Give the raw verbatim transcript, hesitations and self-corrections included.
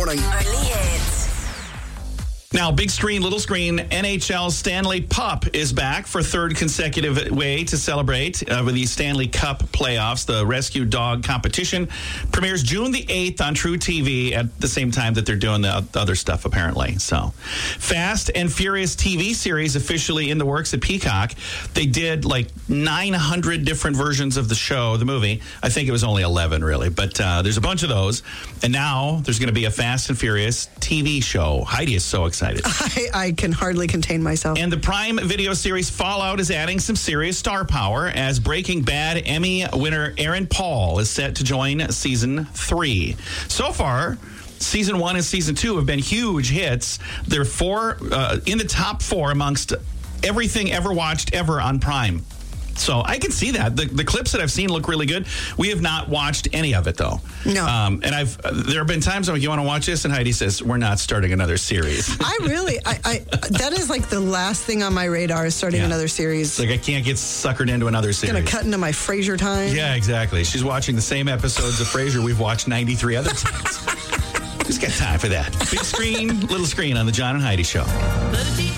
morning. Early hits. Now, big screen, little screen, N H L Stanley Pup is back for third consecutive way to celebrate uh, with the Stanley Cup playoffs. The Rescue Dog competition premieres June the eighth on True T V at the same time that they're doing the other stuff, apparently. So, Fast and Furious T V series officially in the works at Peacock. They did like nine hundred different versions of the show, the movie. I think it was only eleven, really, but uh, there's a bunch of those. And now there's going to be a Fast and Furious T V show. Heidi is so excited. I, I can hardly contain myself. And the Prime Video series Fallout is adding some serious star power as Breaking Bad Emmy winner Aaron Paul is set to join season three. So far, season one and season two have been huge hits. They're four uh, in the top four amongst everything ever watched ever on Prime. So I can see that. The, the clips that I've seen look really good. We have not watched any of it, though. No. Um, and I've uh, there have been times I'm like, you want to watch this? And Heidi says, we're not starting another series. I really, I, I that is like the last thing on my radar is starting Yeah. another series. Like, I can't get suckered into another series. Going to cut into my Frasier time. Yeah, exactly. She's watching the same episodes of Frasier we've watched ninety-three other times. Who's got time for that? Big screen, little screen on the John and Heidi Show.